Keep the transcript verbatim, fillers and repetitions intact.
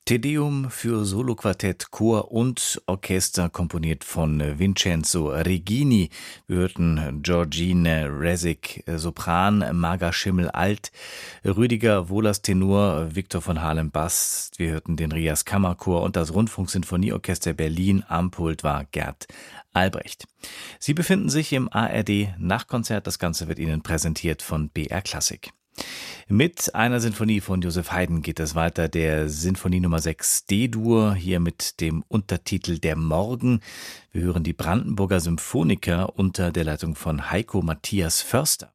Te Deum für Soloquartett, Chor und Orchester, komponiert von Vincenzo Regini. Wir hörten Georgine Resic, Sopran, Marga Schimmel, Alt, Rüdiger Wohlers, Tenor, Viktor von Hahlen, Bass. Wir hörten den Rias Kammerchor und das Rundfunksinfonieorchester Berlin. Am Pult war Gerd Albrecht. Sie befinden sich im A R D-Nachtkonzert. Das Ganze wird Ihnen präsentiert von B R Klassik. Mit einer Sinfonie von Joseph Haydn geht es weiter, der Sinfonie Nummer sechs D-Dur, hier mit dem Untertitel Der Morgen. Wir hören die Brandenburger Symphoniker unter der Leitung von Heiko Matthias Förster.